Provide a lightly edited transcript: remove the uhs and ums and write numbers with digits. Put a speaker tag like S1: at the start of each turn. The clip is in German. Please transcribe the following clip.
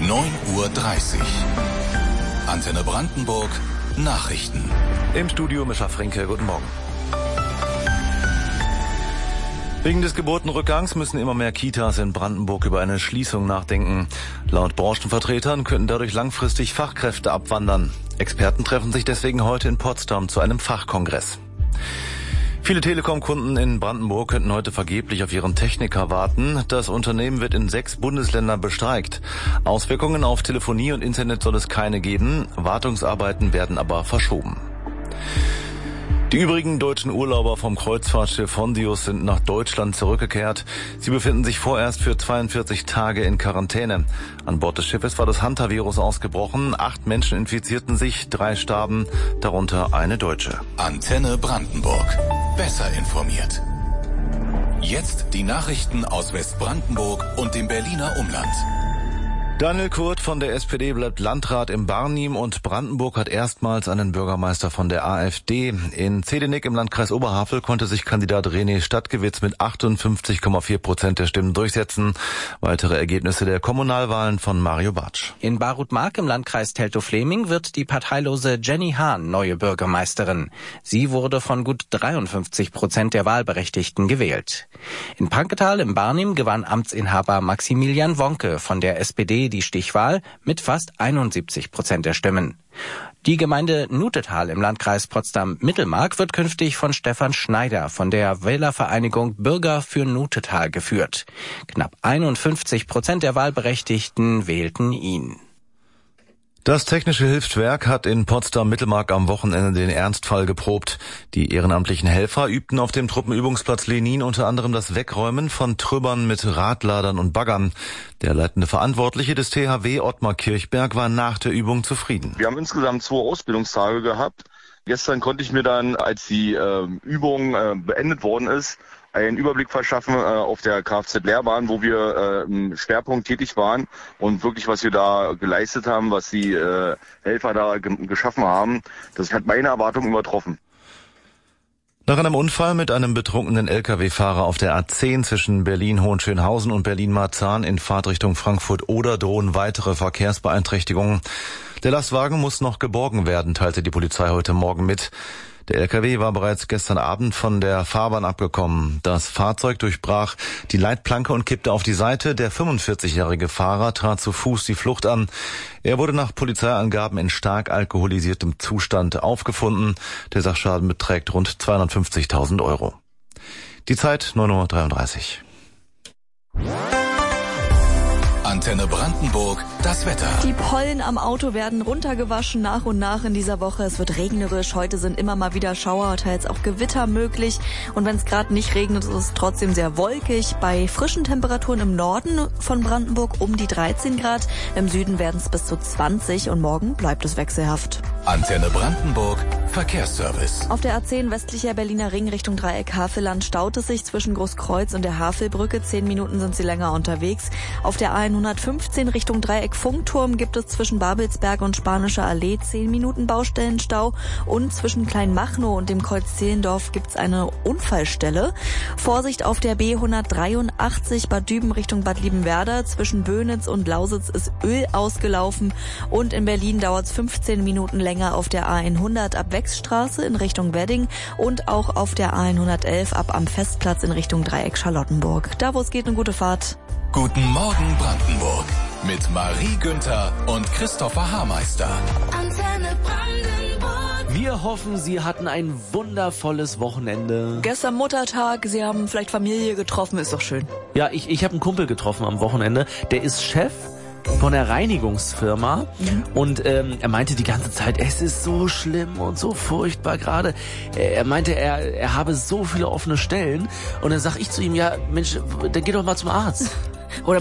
S1: 9:30 Uhr. Antenne Brandenburg Nachrichten.
S2: Im Studio Mischa Frinke, guten Morgen. Wegen des Geburtenrückgangs müssen immer mehr Kitas in Brandenburg über eine Schließung nachdenken. Laut Branchenvertretern könnten dadurch langfristig Fachkräfte abwandern. Experten treffen sich deswegen heute in Potsdam zu einem Fachkongress. Viele Telekom-Kunden in Brandenburg könnten heute vergeblich auf ihren Techniker warten. Das Unternehmen wird in 6 Bundesländern bestreikt. Auswirkungen auf Telefonie und Internet soll es keine geben. Wartungsarbeiten werden aber verschoben. Die übrigen deutschen Urlauber vom Kreuzfahrtschiff Hondius sind nach Deutschland zurückgekehrt. Sie befinden sich vorerst für 42 Tage in Quarantäne. An Bord des Schiffes war das Hantavirus ausgebrochen. 8 Menschen infizierten sich, 3 starben, darunter eine Deutsche.
S1: Antenne Brandenburg. Besser informiert. Jetzt die Nachrichten aus Westbrandenburg und dem Berliner Umland.
S2: Daniel Kurt von der SPD bleibt Landrat in Barnim und Brandenburg hat erstmals einen Bürgermeister von der AfD. In Zedenick im Landkreis Oberhavel konnte sich Kandidat René Stadtgewitz mit 58,4% der Stimmen durchsetzen. Weitere Ergebnisse der Kommunalwahlen von Mario Bartsch.
S3: In Barut-Mark im Landkreis Teltow-Fleming wird die parteilose Jenny Hahn neue Bürgermeisterin. Sie wurde von gut 53% der Wahlberechtigten gewählt. In Panketal im Barnim gewann Amtsinhaber Maximilian Wonke von der SPD die Stichwahl mit fast 71% der Stimmen. Die Gemeinde Nutetal im Landkreis Potsdam-Mittelmark wird künftig von Stefan Schneider von der Wählervereinigung Bürger für Nutetal geführt. Knapp 51% der Wahlberechtigten wählten ihn.
S2: Das Technische Hilfswerk hat in Potsdam-Mittelmark am Wochenende den Ernstfall geprobt. Die ehrenamtlichen Helfer übten auf dem Truppenübungsplatz Lenin unter anderem das Wegräumen von Trümmern mit Radladern und Baggern. Der leitende Verantwortliche des THW, Ottmar Kirchberg, war nach der Übung zufrieden.
S4: Wir haben insgesamt 2 Ausbildungstage gehabt. Gestern konnte ich mir dann, als die Übung beendet worden ist, einen Überblick verschaffen auf der Kfz-Lehrbahn, wo wir im Schwerpunkt tätig waren und wirklich, was wir da geleistet haben, was die Helfer da geschaffen haben, das hat meine Erwartungen übertroffen.
S2: Nach einem Unfall mit einem betrunkenen Lkw-Fahrer auf der A10 zwischen Berlin-Hohenschönhausen und Berlin-Marzahn in Fahrtrichtung Frankfurt-Oder drohen weitere Verkehrsbeeinträchtigungen. Der Lastwagen muss noch geborgen werden, teilte die Polizei heute Morgen mit. Der LKW war bereits gestern Abend von der Fahrbahn abgekommen. Das Fahrzeug durchbrach die Leitplanke und kippte auf die Seite. Der 45-jährige Fahrer trat zu Fuß die Flucht an. Er wurde nach Polizeiangaben in stark alkoholisiertem Zustand aufgefunden. Der Sachschaden beträgt rund 250.000 €. Die Zeit 9:33 Uhr.
S1: Antenne Brandenburg, das Wetter.
S5: Die Pollen am Auto werden runtergewaschen nach und nach in dieser Woche. Es wird regnerisch. Heute sind immer mal wieder Schauer, teils auch Gewitter möglich. Und wenn es gerade nicht regnet, ist es trotzdem sehr wolkig. Bei frischen Temperaturen im Norden von Brandenburg um die 13 Grad. Im Süden werden es bis zu 20 und morgen bleibt es wechselhaft.
S1: Antenne Brandenburg, Verkehrsservice.
S5: Auf der A10 westlicher Berliner Ring Richtung Dreieck Havelland staut es sich zwischen Großkreuz und der Havelbrücke. 10 Minuten sind sie länger unterwegs. Auf der A115 Richtung Dreieck Funkturm gibt es zwischen Babelsberg und Spanischer Allee 10 Minuten Baustellenstau. Und zwischen Kleinmachnow und dem Kreuz Zehlendorf gibt es eine Unfallstelle. Vorsicht auf der B183 Bad Düben Richtung Bad Liebenwerda. Zwischen Böhnitz und Lausitz ist Öl ausgelaufen. Und in Berlin dauert es 15 Minuten länger auf der A100 ab Wechsstraße in Richtung Wedding und auch auf der A111 ab am Festplatz in Richtung Dreieck Charlottenburg. Da, wo es geht, eine gute Fahrt.
S1: Guten Morgen Brandenburg mit Marie Günther und Christopher Haarmeister.
S6: Antenne Brandenburg.
S7: Wir hoffen, Sie hatten ein wundervolles Wochenende.
S5: Gestern Muttertag, Sie haben vielleicht Familie getroffen, ist doch schön.
S7: Ja, ich habe einen Kumpel getroffen am Wochenende, der ist Chef von der Reinigungsfirma und er meinte die ganze Zeit, es ist so schlimm und so furchtbar gerade. Er meinte, er habe so viele offene Stellen und dann sag ich zu ihm, ja Mensch, dann geh doch mal zum Arzt.
S5: Oder